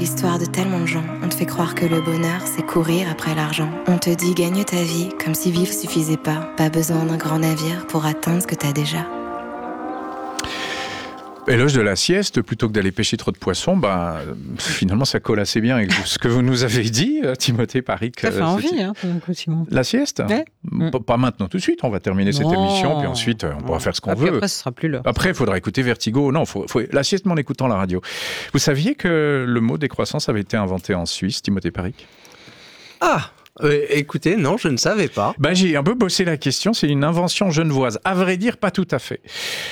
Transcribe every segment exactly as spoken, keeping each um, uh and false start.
L'histoire de tellement de gens, on te fait croire que le bonheur, c'est courir après l'argent. On te dit gagne ta vie, comme si vivre suffisait pas. Pas besoin d'un grand navire pour atteindre ce que t'as déjà. Éloge de la sieste, plutôt que d'aller pêcher trop de poissons, bah, finalement ça colle assez bien avec ce que vous nous avez dit, Timothée Paric. Ça fait envie, hein, Simon. La sieste ouais. P- Pas maintenant tout de suite, on va terminer non. cette émission, puis ensuite on pourra faire ce qu'on après, veut. Après, ce sera plus l'heure. Après, il faudra écouter Vertigo. Non, faut, faut la sieste, mais en écoutant la radio. Vous saviez que le mot décroissance avait été inventé en Suisse, Timothée Paric ? Ah Euh, écoutez, non, je ne savais pas. Ben, j'ai un peu bossé la question, c'est une invention genevoise. À vrai dire, pas tout à fait.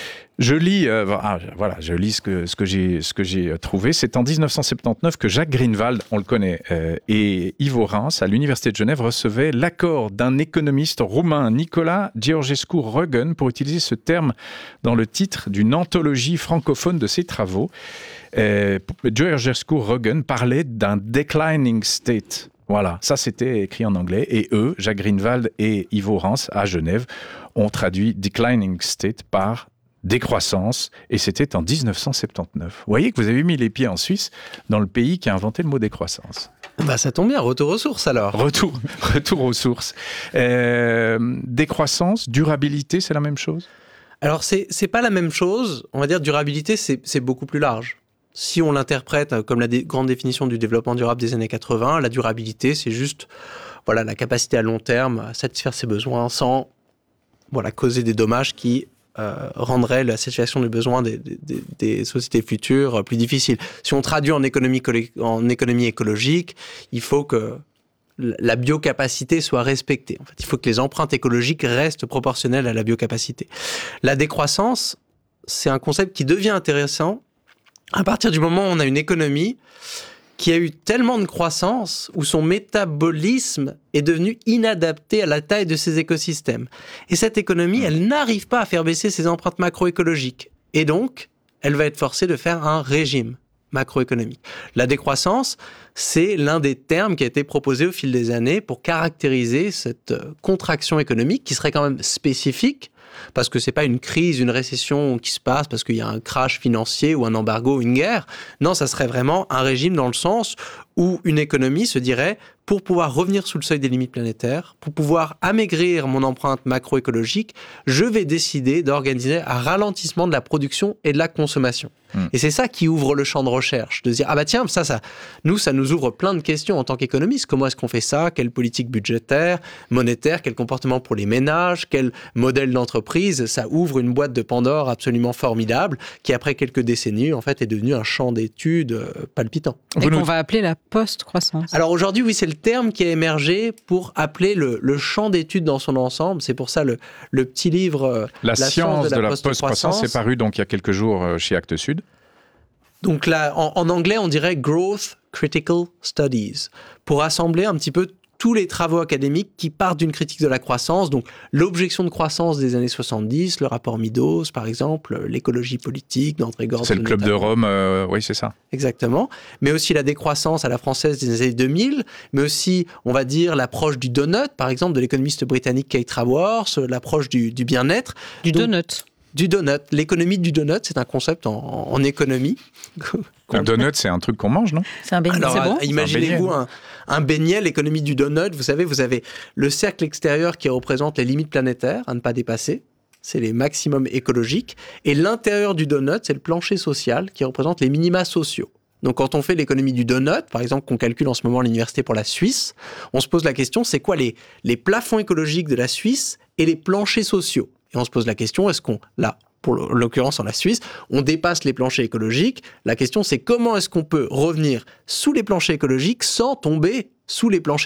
Je lis, euh, ah, voilà, je lis ce que, ce que j'ai, ce que j'ai trouvé. C'est en dix-neuf cent soixante-dix-neuf que Jacques Greenwald, on le connaît, euh, et Ivo Rens, à l'Université de Genève, recevaient l'accord d'un économiste roumain, Nicola Georgescu-Roegen, pour utiliser ce terme dans le titre d'une anthologie francophone de ses travaux. Euh, Georgescu-Roegen parlait d'un declining state. Voilà, ça c'était écrit en anglais. Et eux, Jacques Greenwald et Ivo Rens, à Genève, ont traduit declining state par décroissance, et c'était en dix-neuf cent soixante-dix-neuf. Vous voyez que vous avez mis les pieds en Suisse, dans le pays qui a inventé le mot décroissance. Bah ça tombe bien, retour aux sources alors. Retour, retour aux sources. Euh, décroissance, durabilité, c'est la même chose ? Alors c'est, c'est pas la même chose, on va dire durabilité c'est, c'est beaucoup plus large. Si on l'interprète comme la dé- grande définition du développement durable des années quatre-vingts, la durabilité c'est juste voilà, la capacité à long terme à satisfaire ses besoins sans voilà, causer des dommages qui Euh, rendrait la situation des besoins des, des, des sociétés futures plus difficile. Si on traduit en économie, en économie écologique, il faut que la biocapacité soit respectée. En fait, il faut que les empreintes écologiques restent proportionnelles à la biocapacité. La décroissance, c'est un concept qui devient intéressant à partir du moment où on a une économie qui a eu tellement de croissance, où son métabolisme est devenu inadapté à la taille de ses écosystèmes. Et cette économie, elle n'arrive pas à faire baisser ses empreintes macroécologiques. Et donc, elle va être forcée de faire un régime macroéconomique. La décroissance, c'est l'un des termes qui a été proposé au fil des années pour caractériser cette contraction économique qui serait quand même spécifique, parce que c'est pas une crise, une récession qui se passe parce qu'il y a un crash financier ou un embargo, une guerre. Non, ça serait vraiment un régime dans le sens où une économie se dirait, pour pouvoir revenir sous le seuil des limites planétaires, pour pouvoir amaigrir mon empreinte macroécologique, je vais décider d'organiser un ralentissement de la production et de la consommation. Mmh. Et c'est ça qui ouvre le champ de recherche, de se dire, ah bah tiens, ça, ça, nous, ça nous ouvre plein de questions en tant qu'économistes. Comment est-ce qu'on fait ça ? Quelle politique budgétaire, monétaire, quel comportement pour les ménages, quel modèle d'entreprise ? Ça ouvre une boîte de Pandore absolument formidable, qui après quelques décennies, en fait, est devenu un champ d'études palpitant. Et qu'on va appeler la post-croissance. Alors aujourd'hui, oui, c'est le terme qui a émergé pour appeler le, le champ d'études dans son ensemble. C'est pour ça le, le petit livre La, la science, science de la, de la post-croissance est paru donc il y a quelques jours chez Actes Sud. Donc là, en, en anglais, on dirait Growth Critical Studies, pour assembler un petit peu tous les travaux académiques qui partent d'une critique de la croissance, donc l'objection de croissance des années soixante-dix, le rapport Meadows, par exemple, l'écologie politique d'André Gordon. C'est le Club notamment. de Rome, euh, oui, c'est ça. Exactement. Mais aussi la décroissance à la française des années deux mille, mais aussi, on va dire, l'approche du donut, par exemple, de l'économiste britannique Kate Raworth, l'approche du, du bien-être. Du donc, donut. Du donut. L'économie du donut, c'est un concept en, en économie. Un donut, c'est un truc qu'on mange, non ? C'est un beignet, Alors, c'est bon ? Imaginez-vous un, un beignet, l'économie du donut. Vous savez, vous avez le cercle extérieur qui représente les limites planétaires à ne pas dépasser. C'est les maximums écologiques. Et l'intérieur du donut, c'est le plancher social qui représente les minima sociaux. Donc, quand on fait l'économie du donut, par exemple, qu'on calcule en ce moment à l'université pour la Suisse, on se pose la question, c'est quoi les, les plafonds écologiques de la Suisse et les planchers sociaux ? Et on se pose la question, est-ce qu'on, là, pour l'occurrence en la Suisse, on dépasse les planchers écologiques. La question, c'est comment est-ce qu'on peut revenir sous les planchers écologiques sans tomber sous les planchers sociaux ?